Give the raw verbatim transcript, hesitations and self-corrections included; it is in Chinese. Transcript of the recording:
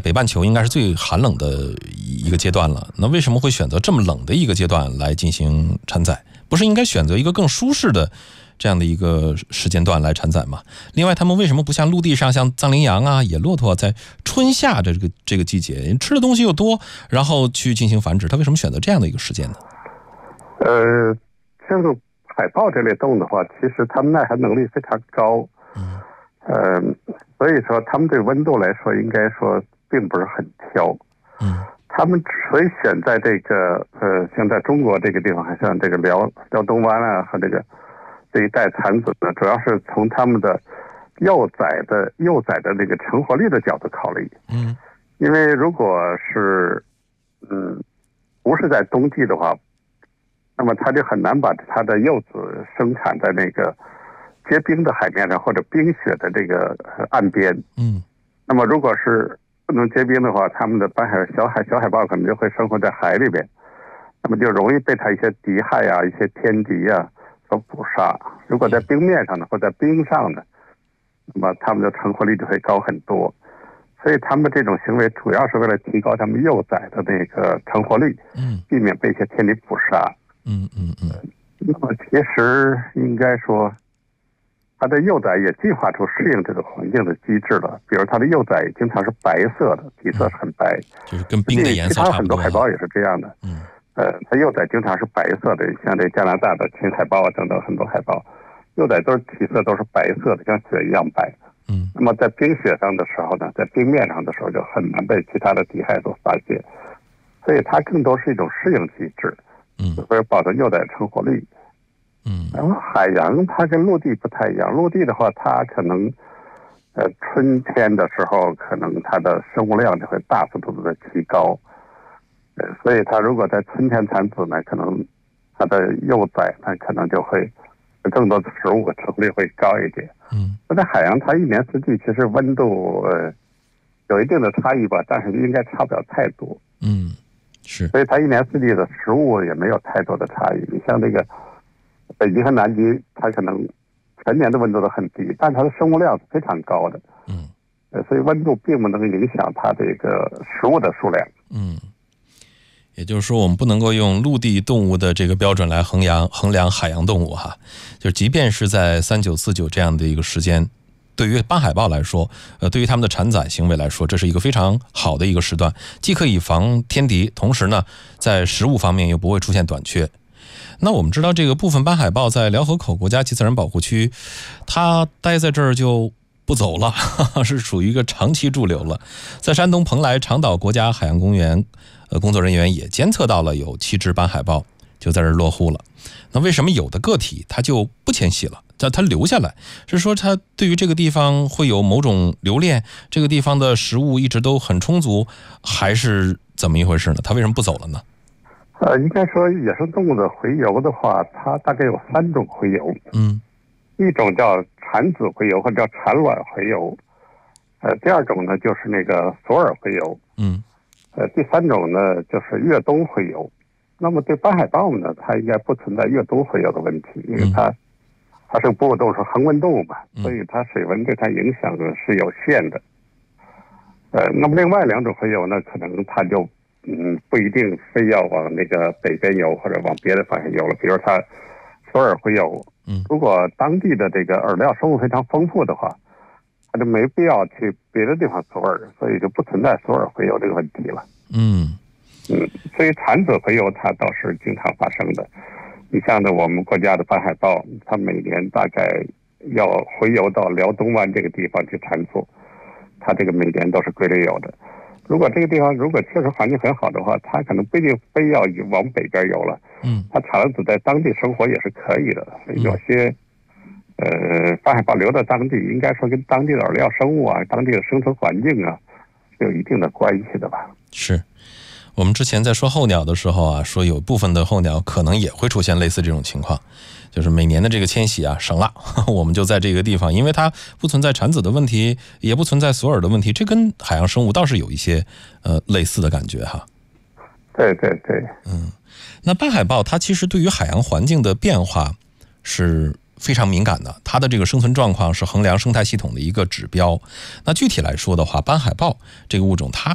北半球应该是最寒冷的一个阶段了，那为什么会选择这么冷的一个阶段来进行产崽？不是应该选择一个更舒适的这样的一个时间段来产崽吗？另外，他们为什么不像陆地上像藏羚羊啊、野骆驼在春夏的这个这个季节吃的东西又多，然后去进行繁殖？他为什么选择这样的一个时间呢？ 呃，像海豹这类动物的话，其实它们耐寒能力非常高。嗯。呃，所以说它们对温度来说，应该说并不是很挑。嗯。他们之所以选在这个呃，像在中国这个地方，还像这个辽辽东湾啊和这个这一带产子呢，主要是从他们的幼崽的幼崽的这个成活率的角度考虑。嗯。因为如果是嗯不是在冬季的话，那么它就很难把它的幼子生产在那个结冰的海面上或者冰雪的这个岸边。嗯。那么如果是不能结冰的话，它们的斑海小海小海豹可能就会生活在海里边，那么就容易被它一些敌害啊、一些天敌啊所捕杀。如果在冰面上呢，或者在冰上呢，那么它们的成活率就会高很多。所以他们这种行为主要是为了提高他们幼崽的那个成活率，嗯，避免被一些天敌捕杀。嗯嗯嗯。那么其实应该说，它的幼崽也进化出适应这个环境的机制了。比如它的幼崽经常是白色的，体色是很白， 就是跟冰的颜色差不多。 其他很多海豹也是这样的。嗯。呃，它幼崽经常是白色的，像这加拿大的青海豹啊等等很多海豹，幼崽都是体色都是白色的，像雪一样白。嗯。那么在冰雪上的时候呢，在冰面上的时候就很难被其他的敌害所发现，所以它更多是一种适应机制。嗯。为了保证幼崽成活率。嗯。然后海洋它跟陆地不太一样，陆地的话它可能呃春天的时候可能它的生物量就会大幅度的提高。呃，所以它如果在春天产子呢，可能它的幼崽呢可能就会更多的食物成活率会高一点。嗯。那在海洋它一年四季其实温度呃有一定的差异吧，但是应该差不了太多。嗯。是。所以它一年四季的食物也没有太多的差异。你像这个北极和南极，它可能全年的温度都很低，但它的生物量是非常高的。嗯。呃，所以温度并不能影响它这个食物的数量。嗯。 也就是说，我们不能够用陆地动物的这个标准来衡量衡量海洋动物哈。就即便是在三九四九这样的一个时间，对于斑海豹来说，呃，对于他们的产崽行为来说，这是一个非常好的一个时段，既可以防天敌，同时呢，在食物方面又不会出现短缺。那我们知道，这个部分斑海豹在辽河口国家级自然保护区，它待在这儿就不走了，是属于一个长期驻留了。在山东蓬莱长岛国家海洋公园，呃，工作人员也监测到了有七只斑海豹就在这儿落户了。那为什么有的个体它就不迁徙了，叫它留下来？是说它对于这个地方会有某种留恋，这个地方的食物一直都很充足，还是怎么一回事呢？它为什么不走了呢？ 呃，应该说野生动物的洄游的话，它大概有三种洄游。嗯。一种叫产子洄游，或者叫产卵洄游。呃，第二种呢就是那个索尔洄游。嗯。呃，第三种呢就是越冬洄游。那么对斑海豹呢，它应该不存在越冬洄游的问题，因为它、嗯、它是哺乳动物，是恒温动物嘛，所以它水温对它影响是有限的。呃，那么另外两种洄游呢，可能它就嗯不一定非要往那个北边游或者往别的方向游了。比如它索尔洄游，嗯，如果当地的这个饵料生物非常丰富的话，它就没必要去别的地方索饵，所以就不存在索饵洄游这个问题了。嗯嗯，所以产子洄游它倒是经常发生的。你像呢，我们国家的斑海豹，它每年大概要洄游到辽东湾这个地方去产子，它这个每年都是规律有的。如果这个地方如果确实环境很好的话，它可能不一定非要往北边游了。嗯，它产了子在当地生活也是可以的。有些呃斑海豹留在当地，应该说跟当地的饵料生物啊、当地的生存环境啊是有一定的关系的吧。 是。我们之前在说候鸟的时候啊，说有部分的候鸟可能也会出现类似这种情况，就是每年的这个迁徙啊省了，我们就在这个地方，因为它不存在产子的问题，也不存在索饵的问题，这跟海洋生物倒是有一些呃类似的感觉哈。 对对对， 嗯，那斑海豹它其实对于海洋环境的变化是非常敏感的，它的这个生存状况是衡量生态系统的一个指标。那具体来说的话，斑海豹这个物种它